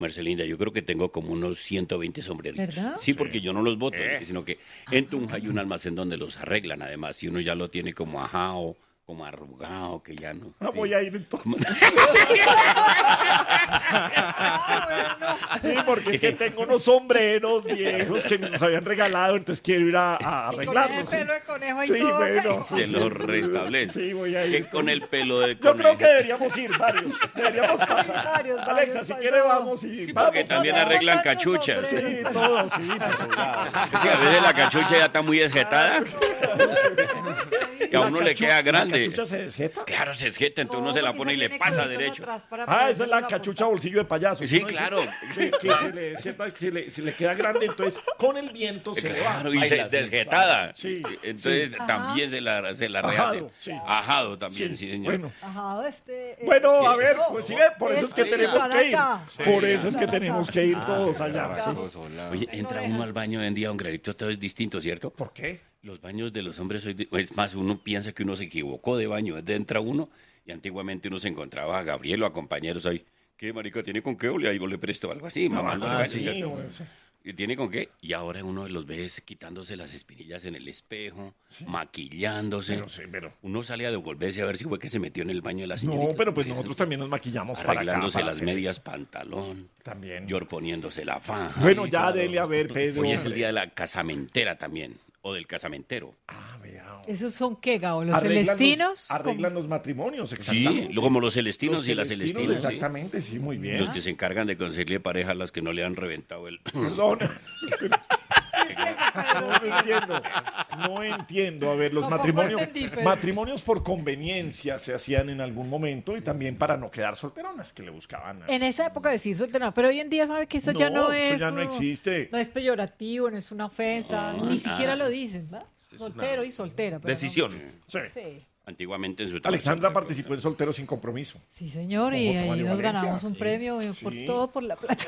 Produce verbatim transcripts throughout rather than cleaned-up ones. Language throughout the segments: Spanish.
Marcelina, yo creo que tengo como unos ciento veinte sombreritos. ¿Verdad? Sí, porque Sí. yo no los boto, ¿Eh? sino que en Tunja hay un almacén donde los arreglan, además, y uno ya lo tiene como ajado, como arrugado, que ya no. No sí. voy a ir entonces. Sí, porque es que tengo unos sombreros viejos que me los habían regalado, entonces quiero ir a, a Y con arreglarlos. ese pelo de conejo y Sí, todo. bueno, ¿sí? Se los restablece. Sí, voy a Que ir. con el pelo de Yo creo conejo. que deberíamos ir varios. Deberíamos pasar. Varios, Alexa, varios, si varios. quiere vamos y Sí, vamos. porque también Todos arreglan los cachuchas. Sí, sombreros. Sí, todo, sí, pues, claro. a veces la cachucha ya está muy desjetada y a La uno le cachu- queda grande. ¿La cachucha se desjeta? Claro, se esjeta, entonces No, uno se la porque pone y esa le tiene pasa cositos derecho. atrás para Ah, esa es ponerle la cachucha punta. bolsillo de payaso. Sí, ¿no? claro. Que, que se, le, sienta que se, le, se le queda grande, entonces con el viento se le va. Claro, y se Baila, sí, desjetada. Sí, Entonces sí. también se la, se la Ajado, rehace. sí. Ajado también, sí, señor. Bueno, Ajá, este, eh, bueno, a ver, no, pues sí, ve, por eso es que es que tenemos están que ir. acá. Por eso es que Están tenemos acá. que ir todos allá. acá. sí. Oye, entra uno al baño hoy en día, don Gravito, todo es distinto, ¿cierto? ¿Por qué? Los baños de los hombres hoy, di- es más, uno piensa que uno se equivocó de baño, entra uno y antiguamente uno se encontraba a Gabriel o a compañeros ahí. ¿Qué, marica, tiene con qué? O le, ahí le presto algo así, mamando Ah, el baño, sí, ¿cierto? bueno, sí. ¿Y tiene con qué? Y ahora uno los ve quitándose las espinillas en el espejo, maquillándose. Pero sí, pero- Uno sale a devolverse a ver si fue que se metió en el baño de la señorita. No, pero pues nosotros también nos maquillamos para acá. Arreglándose para las hacer medias eso. pantalón. También. Yor poniéndose la faja. Bueno, Ay, ya claro. dele a ver, Pedro. Hoy es el día de la casamentera también, o del casamentero. Ah, vea. ¿Esos son qué, Gabo? ¿Los Arreglan celestinos? Los, arreglan los matrimonios, Sí, exactamente. como los celestinos Los y las celestinos, celestinas. sí. Exactamente, sí, muy bien. Los que se encargan de conseguirle pareja a las que no le han reventado el... Perdón. ¿Qué es eso, Pedro? No, no entiendo. No entiendo. A ver, los Tampoco matrimonios, entendí, pero- matrimonios por conveniencia se hacían en algún momento y también para no quedar solteronas que le buscaban. En esa época decir soltero, pero hoy en día sabe que eso ya no eso es. ya no uh, existe. No es peyorativo, no es una ofensa, No, ni nada. siquiera lo dicen, ¿verdad? Soltero y soltera. pero no. Decisión. Sí. Sí. Antiguamente en su Alexandra participó en Solteros sin Compromiso. Sí, señor, Con y J. ahí Mario nos Valencia, ganamos un sí. premio eh, por Sí. todo por la plata.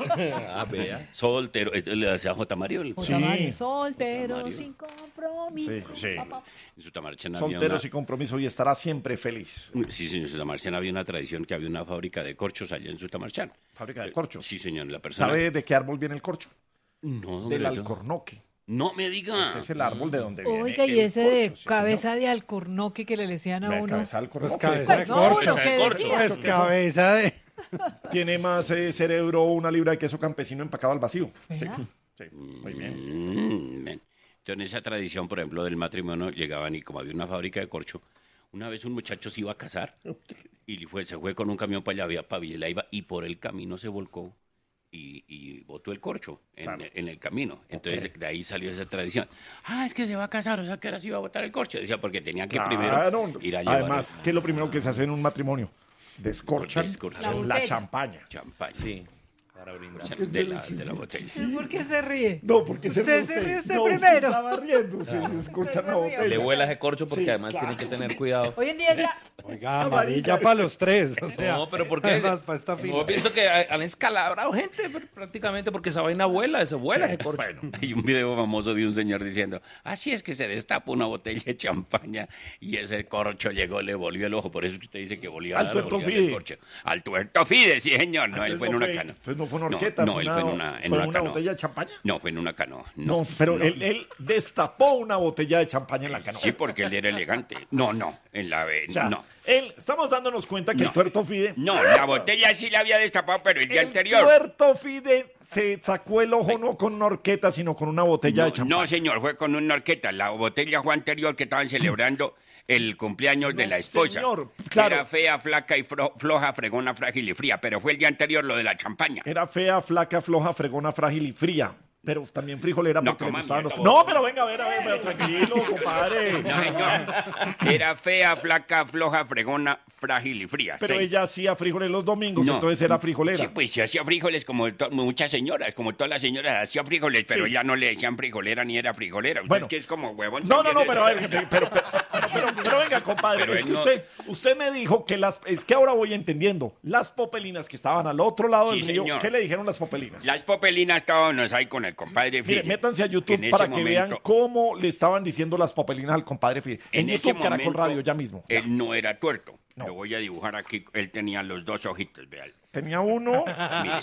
Ah, vea. Soltero, eh, le hacía J. Mario. el- J. Sí. Mario, soltero, Mario. sin compromiso. Sí, sí. Papá. En su Tamarchán había Solteros una... sin Compromiso y estará siempre feliz. Sí, señor, en su Tamarchán había una tradición que había una fábrica de corchos allá en su Tamarchán. Fábrica de corchos. Sí, señor, la persona... ¿Sabe de qué árbol viene el corcho? No, don Del Gravito. alcornoque. No me diga. Ese es el árbol de donde viene Oiga, y el ese de corcho, sí, cabeza de alcornoque que le decían a señor. uno. Cabeza de alcornoque. Pues cabeza de No, corcho. lo que corcho. decía. Pues cabeza de... Tiene más eh, cerebro una libra de queso campesino empacado al vacío. Sí, ¿Verdad? sí, muy bien. Mm, bien. Entonces, en esa tradición, por ejemplo, del matrimonio, llegaban y como había una fábrica de corcho, una vez un muchacho se iba a casar y fue, se fue con un camión para allá, había pabellera, iba y por el camino se volcó y, y botó el corcho en, Claro. en el camino. Entonces, Ok. de ahí salió esa tradición. Ah, es que se va a casar, o sea, que ahora sí iba a botar el corcho. Decía, porque tenía que Claro. primero ir a llevar Además, ¿qué es lo primero que se hace en un matrimonio? Descorchan Descorchan. La la, botella. champaña. champaña. Sí. Para brindar. De la, de la botella. ¿Por qué se ríe? No, porque se Usted ríe se ríe usted no, primero. estaba riendo, se escucha se la rió. botella. Le vuela ese corcho porque Sí, además claro. tienen que tener cuidado. Hoy en día ya. Oiga, amarilla para los tres, o sea. No, pero ¿por qué? Además, para esta fila. Hemos visto que han escalabrado gente pr- prácticamente porque esa vaina vuela, eso vuela ese corcho. Hay un video famoso de un señor diciendo, así es que se destapa una botella de champaña y ese corcho llegó, le volvió el ojo. Por eso es que usted dice que volvió a Al dar, tuerto volvió a dar el fide. corcho. Al tuerto fide, sí señor. No, él Entonces fue en no una fue- canoa. Entonces no fue una horqueta, No, fue él una, fue en una, en fue una una canoa. botella de champaña. No, fue en una canoa. No, No, pero no. Él, él destapó una botella de champaña en la canoa. Sí, porque él era elegante. No, no, en la... O sea, no. él, estamos dándonos cuenta que el No. tuerto Fide... No, la botella sí la había destapado, pero el día El anterior. tuerto Fide se sacó el ojo no con una horqueta, sino con una botella No, de champaña. no, señor, fue con una horqueta. La botella fue anterior que estaban celebrando el cumpleaños de No, la esposa. señor, Que claro. Era fea, flaca y fro- floja, fregona, frágil y fría, pero fue el día anterior lo de la champaña. Era fea, flaca, floja, fregona, frágil y fría. Pero también frijolera No, porque le coma gustaban los... mierda, No, vos. pero venga, a ver, a ver, pero tranquilo, compadre. No, señor. Era fea, flaca, floja, fregona, frágil y fría. Pero Seis. ella hacía frijoles los domingos, No. entonces era frijolera. Sí, pues se hacía frijoles como to- muchas señoras, como todas las señoras hacía frijoles, pero Sí. ya no le decían frijolera ni era frijolera. Usted Bueno. es que es como huevón. No, no, no, también. pero, a ver, pero, pero, pero, pero- pero venga, compadre, Pero es él que no- usted, usted me dijo que las, es que ahora voy entendiendo, las popelinas que estaban al otro lado Sí, del río, señor. ¿qué le dijeron las popelinas? Las popelinas estábamos ahí con el compadre Mire, Fide. métanse a YouTube En ese para que momento- vean cómo le estaban diciendo las popelinas al compadre Fide. En, ese YouTube, Caracol momento, Radio, ya mismo. Ya. Él no era tuerto. No. Lo voy a dibujar aquí. Él tenía los dos ojitos, vean. Tenía uno, Mire,